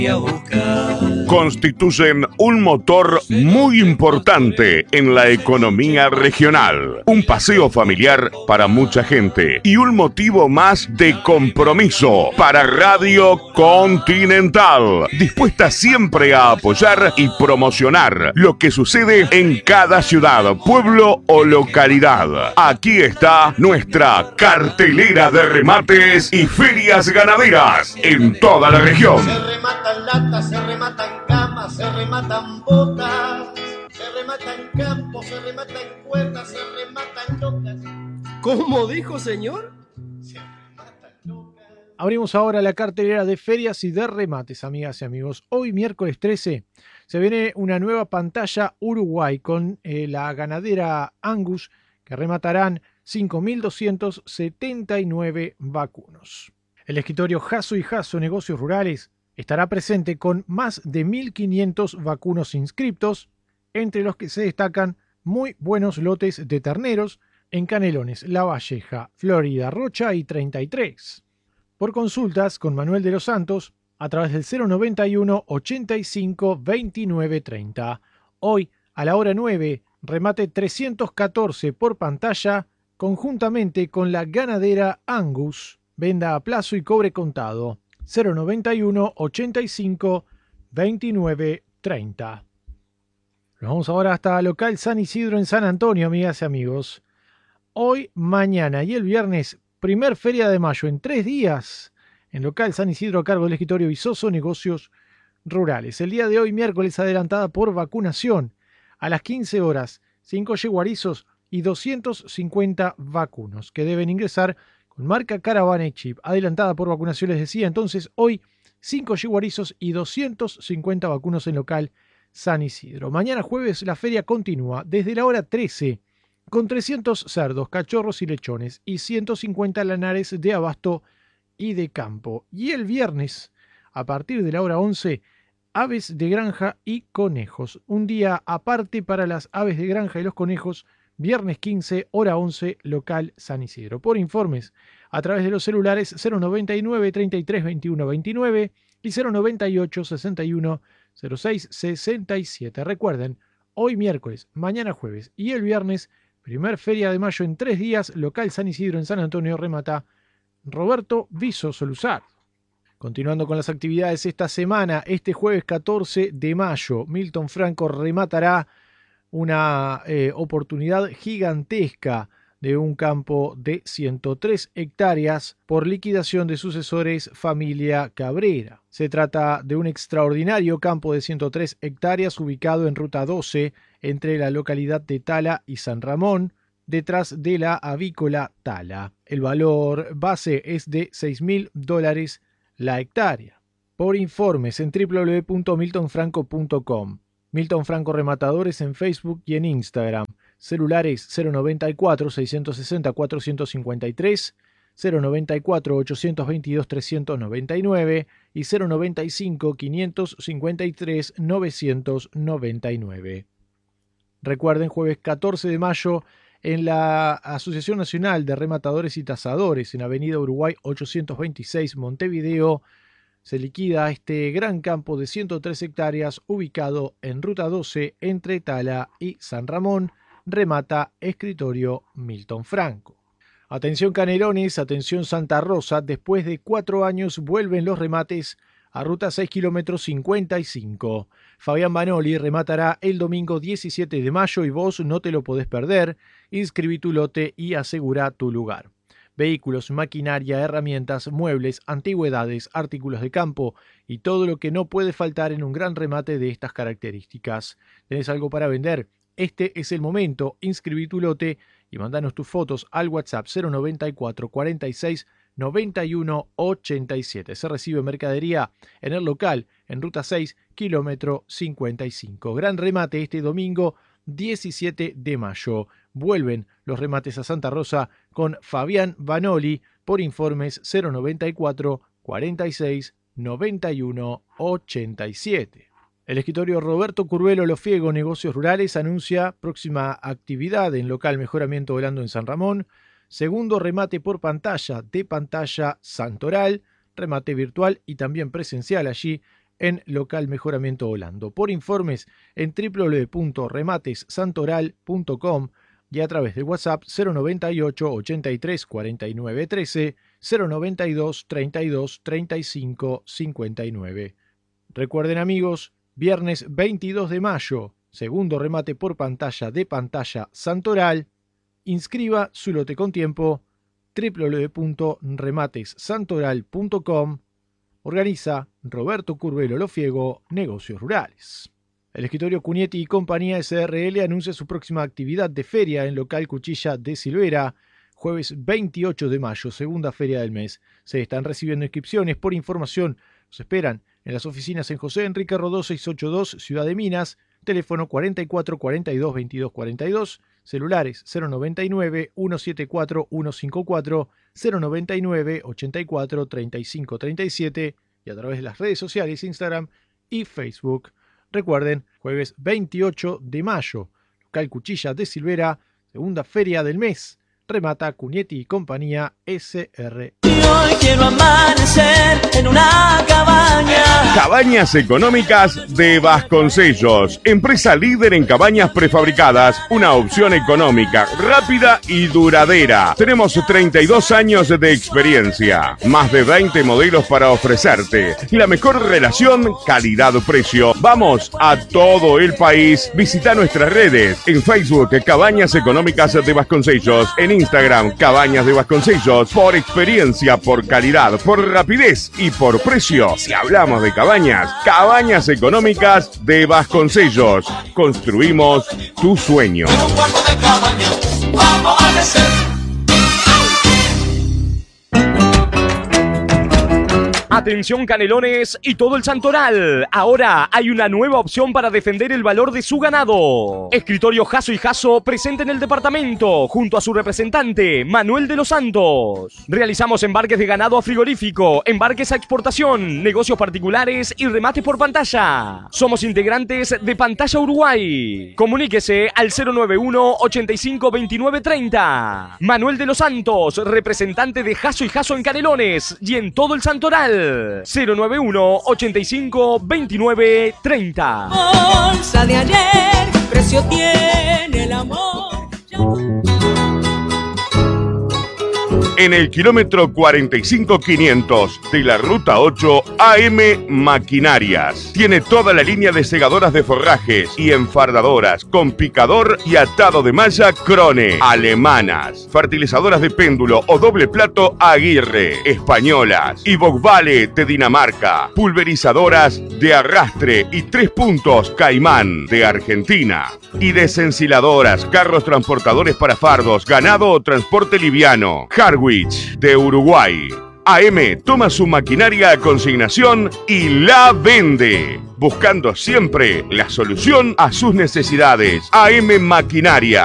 constituyen un motor muy importante en la economía regional, un paseo familiar para mucha gente y un motivo más de compromiso para Radio Continental, dispuesta siempre a apoyar y promocionar lo que sucede en cada ciudad, pueblo o localidad. Aquí está nuestra cartelera de remates y ferias ganaderas en toda la región. Se rematan latas, se rematan camas, se rematan botas, se rematan campos, se rematan cuerdas, se rematan locas. ¿Cómo dijo, señor? Se rematan locas. Abrimos ahora la cartelera de ferias y de remates, amigas y amigos. Hoy, miércoles 13, se viene una nueva pantalla Uruguay con la ganadera Angus, que rematarán 5.279 vacunos. El escritorio Jasso y Jasso Negocios Rurales estará presente con más de 1.500 vacunos inscriptos, entre los que se destacan muy buenos lotes de terneros en Canelones, La Valleja, Florida, Rocha y 33. Por consultas con Manuel de los Santos a través del 091 85 29 30. Hoy, a la hora 9, remate 314 por pantalla, conjuntamente con la ganadera Angus, venda a plazo y cobre contado. 091 85 29 30. Nos vamos ahora hasta local San Isidro en San Antonio, amigas y amigos. Hoy, mañana y el viernes, primer feria de mayo en 3 días, en local San Isidro a cargo del escritorio Visoso Negocios Rurales. El día de hoy, miércoles, adelantada por vacunación. A las 15 horas, 5 yeguarizos y 250 vacunos que deben ingresar con marca Caravana y Chip. Adelantada por vacunación, les decía. Entonces, hoy, 5 yeguarizos y 250 vacunos en local San Isidro. Mañana jueves, la feria continúa desde la hora 13 con 300 cerdos, cachorros y lechones y 150 lanares de abasto y de campo. Y el viernes, a partir de la hora 11, aves de granja y conejos. Un día aparte para las aves de granja y los conejos, viernes 15, hora 11, local San Isidro. Por informes, a través de los celulares 099 33 21 29 y 098 61 06 67. Recuerden, hoy miércoles, mañana jueves y el viernes, primer feria de mayo en 3 días, local San Isidro en San Antonio, remata Roberto Visoso Luzardo. Continuando con las actividades esta semana, este jueves 14 de mayo, Milton Franco rematará una oportunidad gigantesca de un campo de 103 hectáreas por liquidación de sucesores familia Cabrera. Se trata de un extraordinario campo de 103 hectáreas ubicado en Ruta 12 entre la localidad de Tala y San Ramón, detrás de la avícola Tala. El valor base es de $6.000 la hectárea. Por informes en www.miltonfranco.com. Milton Franco Rematadores en Facebook y en Instagram. Celulares 094 660 453, 094 822 399 y 095 553 999. Recuerden, jueves 14 de mayo en la Asociación Nacional de Rematadores y Tasadores en Avenida Uruguay 826 Montevideo, se liquida este gran campo de 103 hectáreas ubicado en Ruta 12 entre Tala y San Ramón. Remata escritorio Milton Franco. Atención Canelones, atención Santa Rosa, después de 4 años vuelven los remates a Ruta 6 kilómetros 55. Fabián Banoli rematará el domingo 17 de mayo y vos no te lo podés perder. Inscribí tu lote y asegura tu lugar. Vehículos, maquinaria, herramientas, muebles, antigüedades, artículos de campo y todo lo que no puede faltar en un gran remate de estas características. ¿Tenés algo para vender? Este es el momento. Inscribí tu lote y mandanos tus fotos al WhatsApp 094 46 91 87. Se recibe mercadería en el local en Ruta 6, kilómetro 55. Gran remate este domingo 17 de mayo. Vuelven los remates a Santa Rosa con Fabián Banoli. Por informes 094 46 91 87. El escritorio Roberto Curvelo Lofiego Negocios Rurales anuncia próxima actividad en local Mejoramiento Volando en San Ramón. Segundo remate por pantalla de pantalla Santoral, remate virtual y también presencial allí en Local Mejoramiento Holando. Por informes en www.rematessantoral.com y a través de WhatsApp 098 83 49 13 092 32 35 59. Recuerden, amigos, viernes 22 de mayo, segundo remate por pantalla de Pantalla Santoral. Inscriba su lote con tiempo. www.rematessantoral.com. Organiza Roberto Curvelo Lofiego, Negocios Rurales. El escritorio Cunietti y Compañía SRL anuncia su próxima actividad de feria en local Cuchilla de Silvera, jueves 28 de mayo, segunda feria del mes. Se están recibiendo inscripciones. Por información, los esperan en las oficinas en José Enrique Rodó 682, Ciudad de Minas, teléfono 44 42 22 42, celulares 099 174 154, 099 84 35 37 y a través de las redes sociales Instagram y Facebook. Recuerden, jueves 28 de mayo, local Cuchilla de Silvera, segunda feria del mes. Remata Cunietti y Compañía SR. Hoy quiero amanecer en una cabaña. Cabañas Económicas de Vasconcellos, empresa líder en cabañas prefabricadas, una opción económica, rápida y duradera. Tenemos 32 años de experiencia, más de 20 modelos para ofrecerte y la mejor relación calidad-precio. Vamos a todo el país. Visita nuestras redes en Facebook Cabañas Económicas de Vasconcellos, en Instagram Cabañas de Vasconcellos. Por experiencia, por calidad, por rapidez y por precio. Si hablamos de cabañas, Cabañas Económicas de Vasconcellos. Construimos tu sueño. En un cuarto de cabaña, vamos a crecer. Atención Canelones y todo el Santoral. Ahora hay una nueva opción para defender el valor de su ganado. Escritorio Jasso y Jasso presente en el departamento junto a su representante Manuel de los Santos. Realizamos embarques de ganado a frigorífico, embarques a exportación, negocios particulares y remate por pantalla. Somos integrantes de Pantalla Uruguay. Comuníquese al 091 85 29 30. Manuel de los Santos, representante de Jasso y Jasso en Canelones y en todo el Santoral. 091 85 29 30. Bolsa de ayer, precio tiene el amor. En el kilómetro 45500 de la Ruta 8, AM Maquinarias. Tiene toda la línea de segadoras de forrajes y enfardadoras con picador y atado de malla Krone, alemanas, fertilizadoras de péndulo o doble plato Aguirre, españolas, y Vogvale de Dinamarca, pulverizadoras de arrastre y 3 puntos Caimán de Argentina, y desensiladoras, carros transportadores para fardos, ganado o transporte liviano, Harwich de Uruguay. AM toma su maquinaria a consignación y la vende, buscando siempre la solución a sus necesidades. AM Maquinaria.